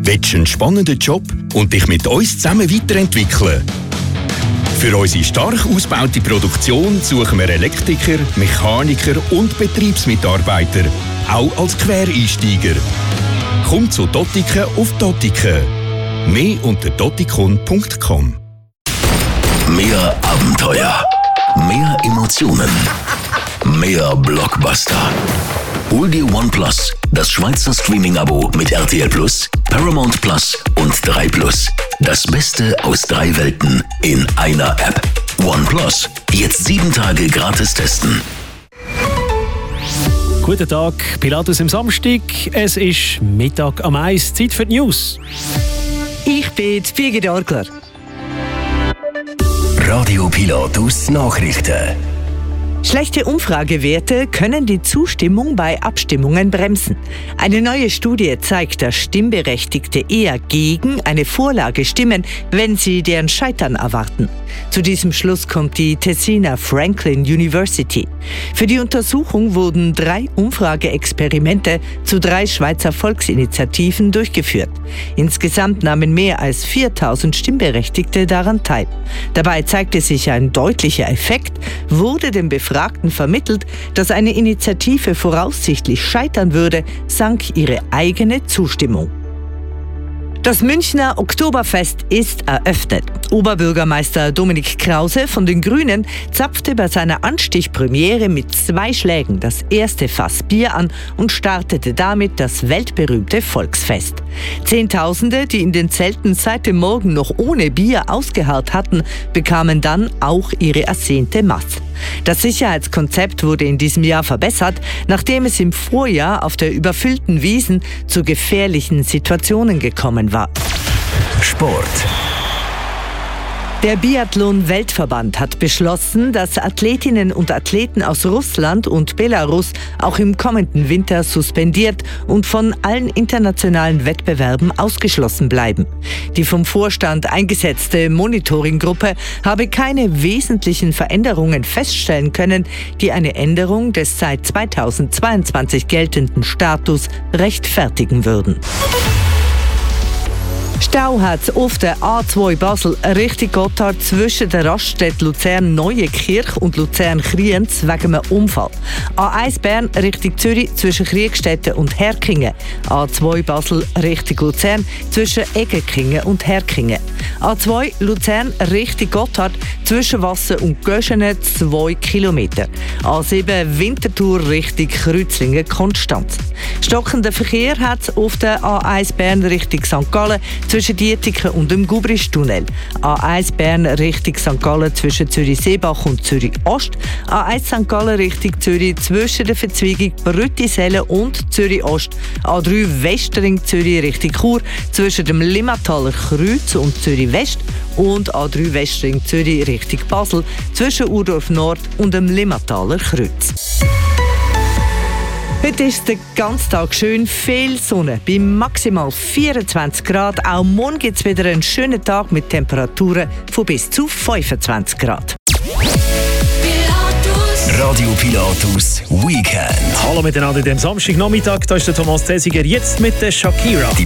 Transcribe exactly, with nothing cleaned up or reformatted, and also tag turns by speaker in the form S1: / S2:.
S1: Willst du einen spannenden Job und dich mit uns zusammen weiterentwickeln? Für unsere stark ausgebaute Produktion suchen wir Elektriker, Mechaniker und Betriebsmitarbeiter, auch als Quereinsteiger. Komm zu Dottiken auf Dottiken. Mehr unter dottikon punkt com.
S2: Mehr Abenteuer, mehr Emotionen, mehr Blockbuster. Hol dir OnePlus, das Schweizer Streaming-Abo mit R T L Plus, Paramount Plus und drei Plus. Das Beste aus drei Welten in einer App. OnePlus, jetzt sieben Tage gratis testen.
S3: Guten Tag, Pilatus im Samstag. Es ist Mittag am Eis. Zeit für die News.
S4: Ich bin Birgit Orgler.
S2: Radio Pilatus Nachrichten.
S4: Schlechte Umfragewerte können die Zustimmung bei Abstimmungen bremsen. Eine neue Studie zeigt, dass Stimmberechtigte eher gegen eine Vorlage stimmen, wenn sie deren Scheitern erwarten. Zu diesem Schluss kommt die Tessiner Franklin University. Für die Untersuchung wurden drei Umfrageexperimente zu drei Schweizer Volksinitiativen durchgeführt. Insgesamt nahmen mehr als viertausend Stimmberechtigte daran teil. Dabei zeigte sich ein deutlicher Effekt, wurde dem Befragten vermittelt, dass eine Initiative voraussichtlich scheitern würde, sank ihre eigene Zustimmung. Das Münchner Oktoberfest ist eröffnet. Oberbürgermeister Dominik Krause von den Grünen zapfte bei seiner Anstichpremiere mit zwei Schlägen das erste Fass Bier an und startete damit das weltberühmte Volksfest. Zehntausende, die in den Zelten seit dem Morgen noch ohne Bier ausgeharrt hatten, bekamen dann auch ihre ersehnte Maß. Das Sicherheitskonzept wurde in diesem Jahr verbessert, nachdem es im Vorjahr auf der überfüllten Wiesn zu gefährlichen Situationen gekommen war.
S2: Sport.
S4: Der Biathlon-Weltverband hat beschlossen, dass Athletinnen und Athleten aus Russland und Belarus auch im kommenden Winter suspendiert und von allen internationalen Wettbewerben ausgeschlossen bleiben. Die vom Vorstand eingesetzte Monitoringgruppe habe keine wesentlichen Veränderungen feststellen können, die eine Änderung des seit zweitausendzweiundzwanzig geltenden Status rechtfertigen würden. Stau hat es auf der A zwei Basel Richtung Gotthard zwischen der Raststätte Luzern-Neuenkirch und Luzern-Kriens wegen einem Unfall. A eins Bern Richtung Zürich zwischen Kriegstetten und Herkingen. A zwei Basel Richtung Luzern zwischen Eggekingen und Herkingen. A zwei Luzern Richtung Gotthard zwischen Wasser und Göschene zwei Kilometer. A sieben Winterthur Richtung Kreuzlingen-Konstanz. Stockender Verkehr hat es auf der A eins Bern Richtung Sankt Gallen zwischen Dietiken und dem Gubristunnel. A eins Bern Richtung Sankt Gallen zwischen Zürich-Seebach und Zürich-Ost. A eins Sankt Gallen Richtung Zürich zwischen der Verzweigung Brüttiselle und Zürich-Ost. A drei Westring Zürich Richtung Chur zwischen dem Limmataler Kreuz und Zürich-West. Und A drei Westring Zürich Richtung Basel zwischen Urdorf Nord und dem Limmataler Kreuz. Heute ist der ganze Tag schön, viel Sonne, bei maximal vierundzwanzig Grad. Auch morgen gibt es wieder einen schönen Tag mit Temperaturen von bis zu fünfundzwanzig Grad.
S2: Radio Pilatus Weekend.
S3: Hallo miteinander, dem Samstagnachmittag. Da ist der Thomas Zesiger jetzt mit der Shakira.
S2: Die